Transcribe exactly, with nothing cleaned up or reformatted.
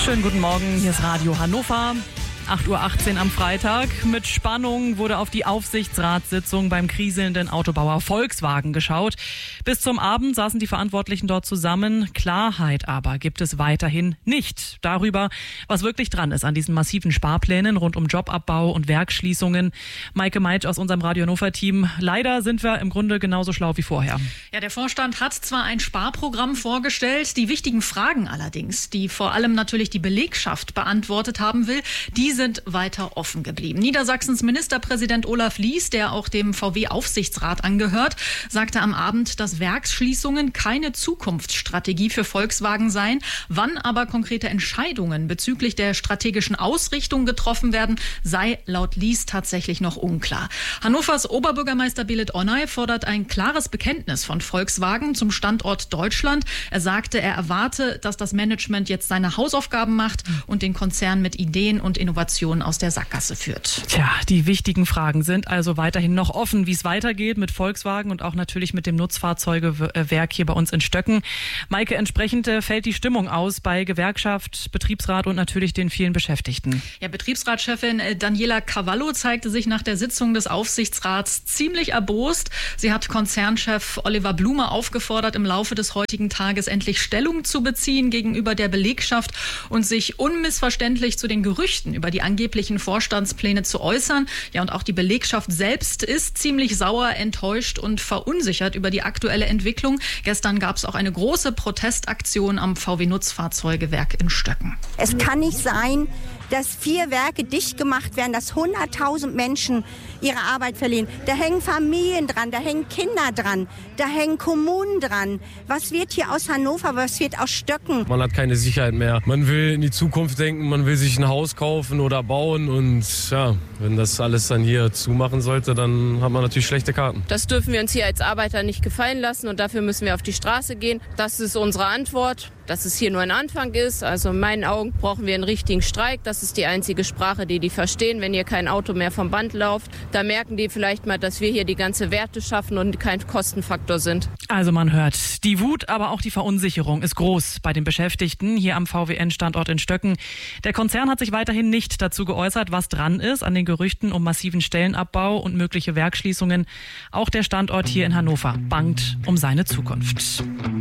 Schönen guten Morgen, hier ist Radio Hannover. acht Uhr achtzehn am Freitag. Mit Spannung wurde auf die Aufsichtsratssitzung beim kriselnden Autobauer Volkswagen geschaut. Bis zum Abend saßen die Verantwortlichen dort zusammen. Klarheit aber gibt es weiterhin nicht darüber, was wirklich dran ist an diesen massiven Sparplänen rund um Jobabbau und Werksschließungen. Maike Meitsch aus unserem Radio Hannover-Team. Leider sind wir im Grunde genauso schlau wie vorher. Ja, der Vorstand hat zwar ein Sparprogramm vorgestellt, die wichtigen Fragen allerdings, die vor allem natürlich die Belegschaft beantwortet haben will, die sind weiter offen geblieben. Niedersachsens Ministerpräsident Olaf Lies, der auch dem V W-Aufsichtsrat angehört, sagte am Abend, dass Werksschließungen keine Zukunftsstrategie für Volkswagen seien. Wann aber konkrete Entscheidungen bezüglich der strategischen Ausrichtung getroffen werden, sei laut Lies tatsächlich noch unklar. Hannovers Oberbürgermeister Belit Onay fordert ein klares Bekenntnis von Volkswagen zum Standort Deutschland. Er sagte, er erwarte, dass das Management jetzt seine Hausaufgaben macht und den Konzern mit Ideen und Innovationen aus der Sackgasse führt. Tja, die wichtigen Fragen sind also weiterhin noch offen, wie es weitergeht mit Volkswagen und auch natürlich mit dem Nutzfahrzeugewerk hier bei uns in Stöcken. Maike, entsprechend fällt die Stimmung aus bei Gewerkschaft, Betriebsrat und natürlich den vielen Beschäftigten. Ja, Betriebsratschefin Daniela Cavallo zeigte sich nach der Sitzung des Aufsichtsrats ziemlich erbost. Sie hat Konzernchef Oliver Blume aufgefordert, im Laufe des heutigen Tages endlich Stellung zu beziehen gegenüber der Belegschaft und sich unmissverständlich zu den Gerüchten über die angeblichen Vorstandspläne zu äußern. Ja, und auch die Belegschaft selbst ist ziemlich sauer, enttäuscht und verunsichert über die aktuelle Entwicklung. Gestern gab es auch eine große Protestaktion am V W-Nutzfahrzeugewerk in Stöcken. Es kann nicht sein, dass vier Werke dicht gemacht werden, dass hunderttausend Menschen ihre Arbeit verlieren. Da hängen Familien dran, da hängen Kinder dran, da hängen Kommunen dran. Was wird hier aus Hannover, was wird aus Stöcken? Man hat keine Sicherheit mehr. Man will in die Zukunft denken, man will sich ein Haus kaufen oder bauen und ja, wenn das alles dann hier zumachen sollte, dann hat man natürlich schlechte Karten. Das dürfen wir uns hier als Arbeiter nicht gefallen lassen und dafür müssen wir auf die Straße gehen. Das ist unsere Antwort. Dass es hier nur ein Anfang ist. Also in meinen Augen brauchen wir einen richtigen Streik. Das ist die einzige Sprache, die die verstehen. Wenn hier kein Auto mehr vom Band läuft, da merken die vielleicht mal, dass wir hier die ganze Werte schaffen und kein Kostenfaktor sind. Also man hört, die Wut, aber auch die Verunsicherung ist groß bei den Beschäftigten hier am V W N-Standort in Stöcken. Der Konzern hat sich weiterhin nicht dazu geäußert, was dran ist an den Gerüchten um massiven Stellenabbau und mögliche Werksschließungen. Auch der Standort hier in Hannover bangt um seine Zukunft.